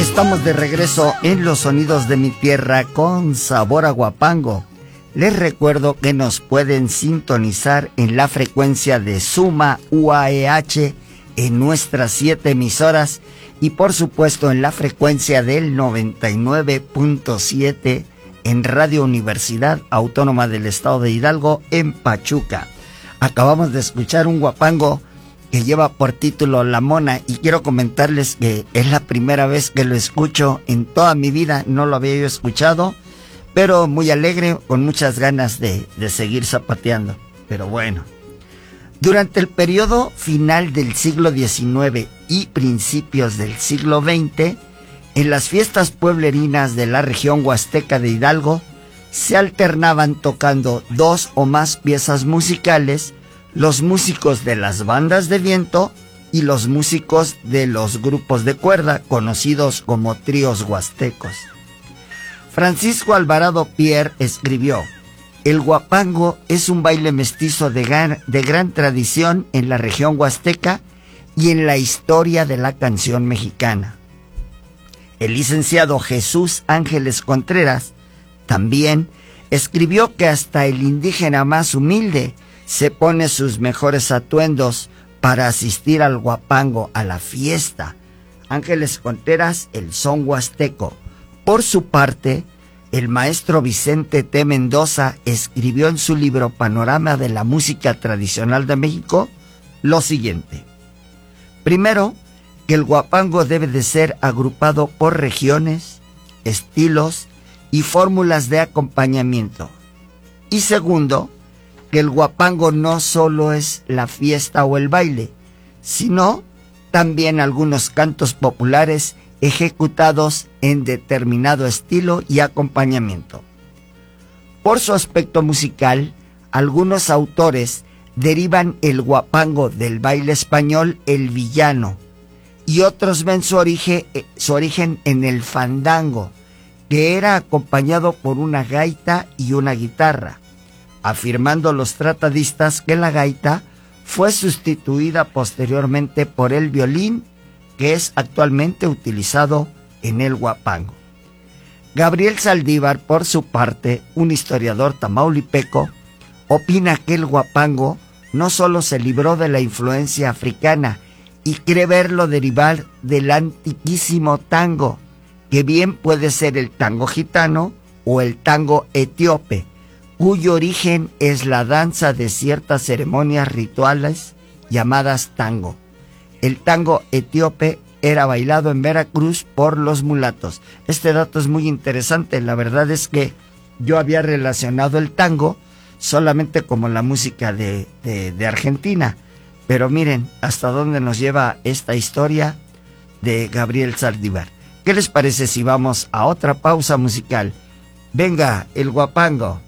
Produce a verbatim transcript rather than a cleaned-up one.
Estamos de regreso en los sonidos de mi tierra con sabor a guapango. Les recuerdo que nos pueden sintonizar en la frecuencia de Suma U A E H en nuestras siete emisoras y por supuesto en la frecuencia del noventa y nueve punto siete en Radio Universidad Autónoma del Estado de Hidalgo en Pachuca. Acabamos de escuchar un guapango que lleva por título La Mona y quiero comentarles que es la primera vez que lo escucho en toda mi vida, no lo había yo escuchado, pero muy alegre, con muchas ganas de, de seguir zapateando. Pero bueno, durante el periodo final del siglo diecinueve y principios del siglo veinte, en las fiestas pueblerinas de la región huasteca de Hidalgo, se alternaban tocando dos o más piezas musicales los músicos de las bandas de viento y los músicos de los grupos de cuerda, conocidos como tríos huastecos. Francisco Alvarado Pierre escribió: el guapango es un baile mestizo de gran, de gran tradición en la región huasteca y en la historia de la canción mexicana. El licenciado Jesús Ángeles Contreras también escribió que hasta el indígena más humilde se pone sus mejores atuendos para asistir al guapango, a la fiesta. Ángeles Contreras, el son huasteco. Por su parte, el maestro Vicente T. Mendoza escribió en su libro Panorama de la Música Tradicional de México lo siguiente. Primero, que el guapango debe de ser agrupado por regiones, estilos y fórmulas de acompañamiento. Y segundo, que el guapango no solo es la fiesta o el baile, sino también algunos cantos populares ejecutados en determinado estilo y acompañamiento. Por su aspecto musical, algunos autores derivan el guapango del baile español el villano y otros ven su origen, su origen en el fandango, que era acompañado por una gaita y una guitarra, afirmando los tratadistas que la gaita fue sustituida posteriormente por el violín, que es actualmente utilizado en el guapango. Gabriel Saldívar, por su parte, un historiador tamaulipeco, opina que el guapango no solo se libró de la influencia africana y cree verlo derivar del antiquísimo tango, que bien puede ser el tango gitano o el tango etíope, cuyo origen es la danza de ciertas ceremonias rituales llamadas tango. El tango etíope era bailado en Veracruz por los mulatos. Este dato es muy interesante. La verdad es que yo había relacionado el tango solamente como la música de, de, de Argentina. Pero miren hasta dónde nos lleva esta historia de Gabriel Saldívar. ¿Qué les parece si vamos a otra pausa musical? Venga, el guapango.